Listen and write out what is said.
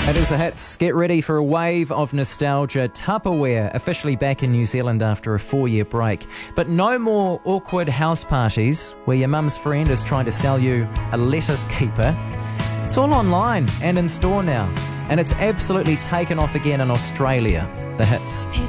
It is the hits. Get ready for a wave of nostalgia. Tupperware officially back in New Zealand after a 4-year break. But no more awkward house parties where your mum's friend is trying to sell you a lettuce keeper. It's all online and in store now. And it's absolutely taken off again in Australia. The hits.